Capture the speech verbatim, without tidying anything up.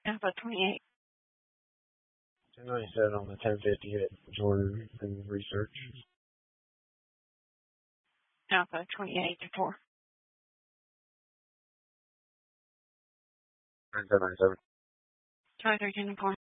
Alpha twenty-eight. ten ninety-seven on the ten fifty at Jordan and research. Alpha twenty-eight to four. ten ninety-seven. Charlie thirteen to four.